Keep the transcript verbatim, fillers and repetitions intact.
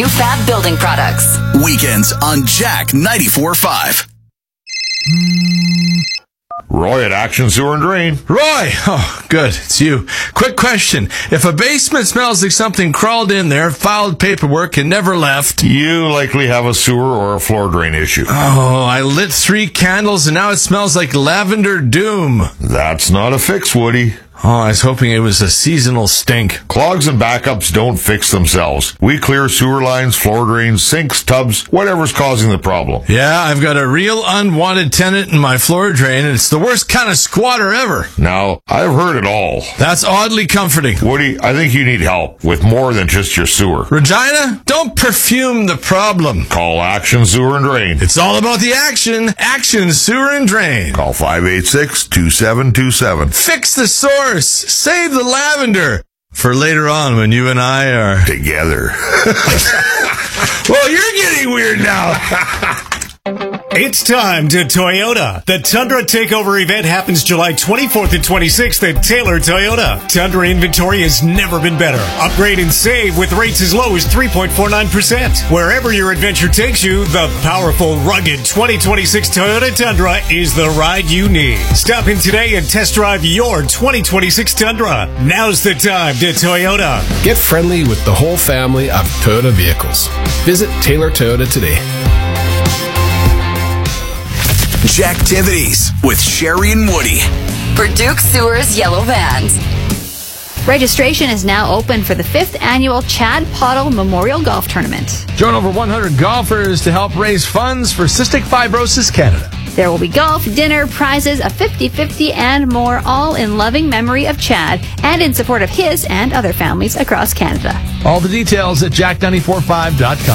New Fab Building Products. Weekends on Jack ninety-four point five. Roy at Action Sewer and Drain. Roy! Oh, good. It's you. Quick question. If a basement smells like something crawled in there, filed paperwork, and never left... You likely have a sewer or a floor drain issue. Oh, I lit three candles and now it smells like lavender doom. That's not a fix, Woody. Oh, I was hoping it was a seasonal stink. Clogs and backups don't fix themselves. We clear sewer lines, floor drains, sinks, tubs, whatever's causing the problem. Yeah, I've got a real unwanted tenant in my floor drain, and it's the worst kind of squatter ever. Now, I've heard it all. That's oddly comforting. Woody, I think you need help with more than just your sewer. Regina, don't perfume the problem. Call Action Sewer and Drain. It's all about the action. Action Sewer and Drain. Call five eight six, two seven two seven. Fix the source. Save the lavender for later on when you and I are together. Well, you're getting weird now. It's time to Toyota. The Tundra Takeover event happens July twenty-fourth and twenty-sixth at Taylor Toyota. Tundra inventory has never been better. Upgrade and save with rates as low as three point four nine percent. Wherever your adventure takes you, the powerful, rugged twenty twenty-six Toyota Tundra is the ride you need. Stop in today and test drive your twenty twenty-six Tundra. Now's the time to Toyota. Get friendly with the whole family of Toyota vehicles. Visit Taylor Toyota today. Jacktivities with Sherry and Woody. For Duke Sewer's Yellow Vans. Registration is now open for the fifth annual Chad Pottle Memorial Golf Tournament. Join over one hundred golfers to help raise funds for Cystic Fibrosis Canada. There will be golf, dinner, prizes, a fifty-fifty, and more, all in loving memory of Chad and in support of his and other families across Canada. All the details at jack nine four five dot com.